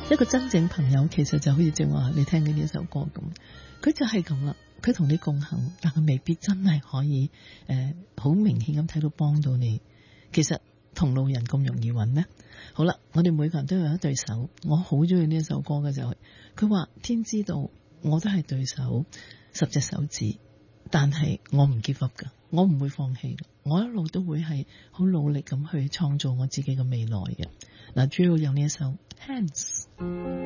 一個真正朋友其實就好似正話你聽緊呢一首歌咁，佢就係咁啦，佢同你共行，但係未必真係可以好明顯咁睇到幫到你。其實同路人咁容易揾咩？好啦，我哋每個人都有一對手，我好中意呢一首歌嘅就係佢話天知道我都係對手10隻手指，但係我唔 give up 噶，我唔會放棄，我一路都會係好努力咁去創造我自己嘅未來嘅。嗱，主要有呢一首 Hands。